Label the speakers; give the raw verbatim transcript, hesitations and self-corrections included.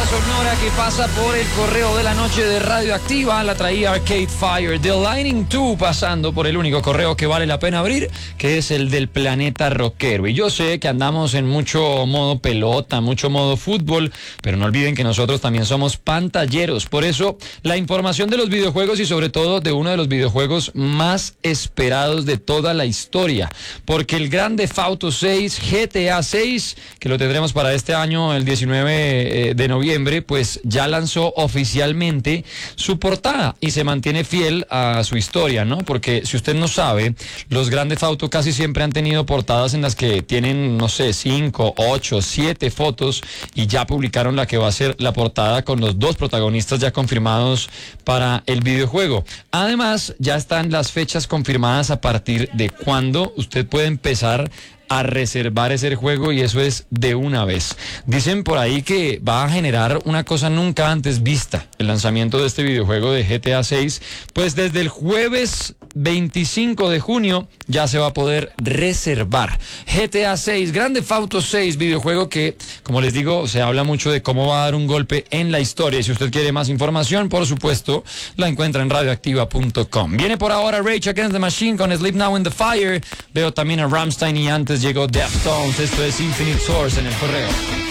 Speaker 1: sonora que pasa por el correo de la noche de Radioactiva la traía Arcade Fire. The Lightning dos pasando por el único correo que vale la pena abrir, que es el del planeta rockero. Y yo sé que andamos en mucho modo pelota, mucho modo fútbol, pero no olviden que nosotros también somos pantalleros. Por eso, la información de los videojuegos y sobre todo de uno de los videojuegos más esperados de toda la historia. Porque el Grand Theft Auto seis, G T A seis, que lo tendremos para este año, el diecinueve de noviembre, pues ya lanzó oficialmente su portada y se mantiene fiel a su historia, ¿no? Porque si usted no sabe, los Grand Theft Auto casi siempre han tenido portadas en las que tienen, no sé, cinco, ocho, siete fotos y ya publicaron la que va a ser la portada con los dos protagonistas ya confirmados para el videojuego. Además, ya están las fechas confirmadas a partir de cuándo usted puede empezar a reservar ese juego, y eso es de una vez. Dicen por ahí que va a generar una cosa nunca antes vista, el lanzamiento de este videojuego de G T A seis, pues desde el jueves veinticinco de junio ya se va a poder reservar. G T A seis, Grand Theft Auto seis, videojuego que, como les digo, se habla mucho de cómo va a dar un golpe en la historia, y si usted quiere más información, por supuesto, la encuentra en radioactiva punto com. Viene por ahora Rage Against the Machine con Sleep Now in the Fire, veo también a Rammstein y antes llegó Deftones. Esto es Infinite Source en el correo.